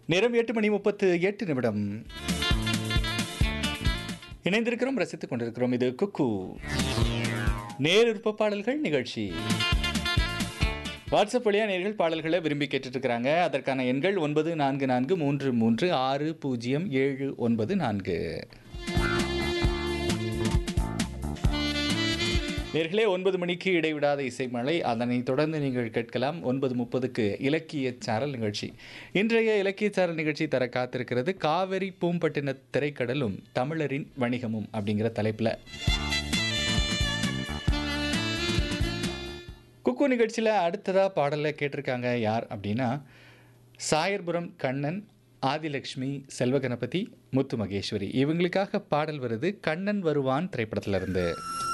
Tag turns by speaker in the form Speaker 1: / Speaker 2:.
Speaker 1: நேரம் 8:38. இணைந்திருக்கிறோம், ரசித்துக் கொண்டிருக்கிறோம். இது குக்கு நேர் விருப்ப பாடல்கள் நிகழ்ச்சி. வாட்ஸ்அப் வழியாக நேர்கள் பாடல்களை விரும்பி கேட்டுட்டு இருக்கிறாங்க. அதற்கான எண்கள் 9433600794. நேர்களே, 9 மணிக்கு இடைவிடாத இசைமழை. அதனை தொடர்ந்து நீங்கள் கேட்கலாம் 9:30க்கு இலக்கிய சாரல் நிகழ்ச்சி. இன்றைய இலக்கிய சாரல் நிகழ்ச்சி தர காத்திருக்கிறது காவிரி பூம்பட்டின திரைக்கடலும் தமிழரின் வணிகமும் அப்படிங்கிற தலைப்பில். குக்கு நிகழ்ச்சியில் அடுத்ததாக பாடலை கேட்டிருக்காங்க யார் அப்படின்னா, சாயர்புரம் கண்ணன், ஆதிலக்ஷ்மி, செல்வகணபதி, முத்து மகேஸ்வரி. இவங்களுக்காக பாடல் வருது கண்ணன் வருவான் திரைப்படத்திலிருந்து.